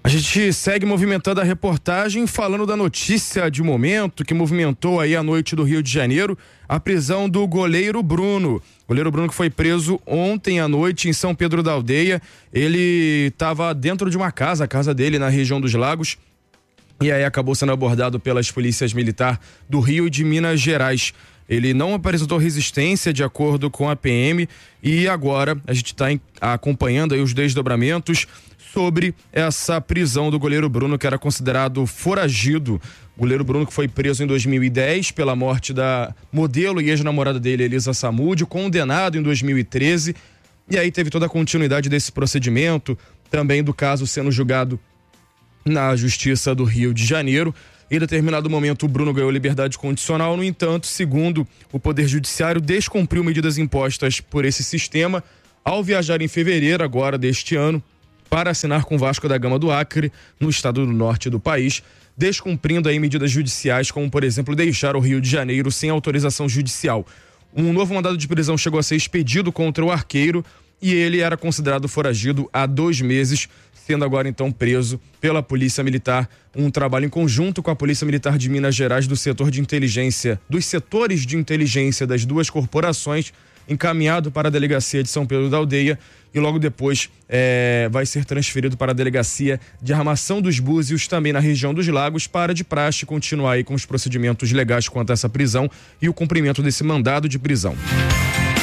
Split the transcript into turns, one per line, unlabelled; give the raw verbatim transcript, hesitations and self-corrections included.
A gente segue movimentando a reportagem falando da notícia de momento que movimentou aí a noite do Rio de Janeiro, a prisão do goleiro Bruno. Goleiro Bruno que foi preso ontem à noite em São Pedro da Aldeia. Ele estava dentro de uma casa, a casa dele na região dos Lagos, e aí acabou sendo abordado pelas polícias militares do Rio e de Minas Gerais. Ele não apresentou resistência de acordo com a P M e agora a gente está acompanhando aí os desdobramentos sobre essa prisão do goleiro Bruno, que era considerado foragido. O goleiro Bruno que foi preso em dois mil e dez pela morte da modelo e ex-namorada dele, Elisa Samúdio, condenado em dois mil e treze. E aí teve toda a continuidade desse procedimento, também do caso sendo julgado na Justiça do Rio de Janeiro. Em determinado momento, o Bruno ganhou liberdade condicional. No entanto, segundo o Poder Judiciário, descumpriu medidas impostas por esse sistema ao viajar em fevereiro agora deste ano para assinar com o Vasco da Gama do Acre, no estado do norte do país, descumprindo aí medidas judiciais, como, por exemplo, deixar o Rio de Janeiro sem autorização judicial. Um novo mandado de prisão chegou a ser expedido contra o arqueiro e ele era considerado foragido há dois meses, sendo agora então preso pela Polícia Militar. Um trabalho em conjunto com a Polícia Militar de Minas Gerais do setor de inteligência, dos setores de inteligência das duas corporações, encaminhado para a delegacia de São Pedro da Aldeia e logo depois é, vai ser transferido para a delegacia de Armação dos Búzios, também na região dos Lagos, para de praxe continuar aí com os procedimentos legais quanto a essa prisão e o cumprimento desse mandado de prisão.